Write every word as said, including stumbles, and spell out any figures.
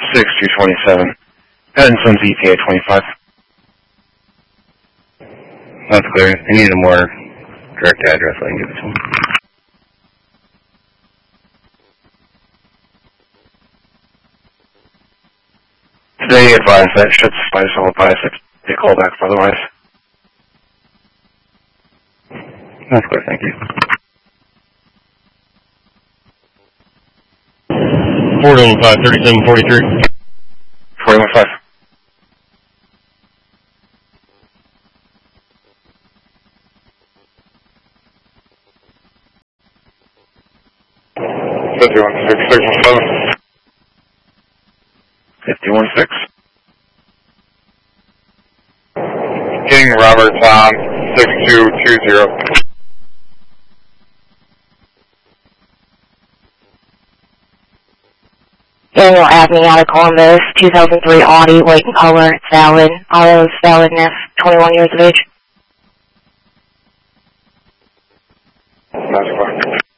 six two twenty-seven. Pattinson's E T A twenty-five. That's clear. I need a more direct address so I can give it to him. Today, advise that should suffice. I'll advise if they call back otherwise. That's clear, thank you. four one five, thirty-seven forty-three. four one five. fifty-one six six one seven. fifty-one six. King Robert Tom six two two zero. Daniel Abney out of Columbus, two thousand three Audi, white in color, it's valid. Auto's validness, twenty-one years of age. That's fine.